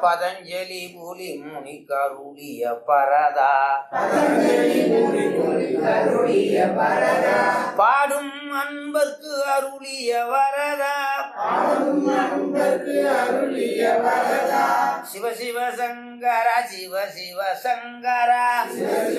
பதஞ்சலி புலி முனி கருளிய பரதா பாடும் அன்பர்க்கு அருளிய வரதா சிவ சிவ சங்கர சிவ சிவ சங்கர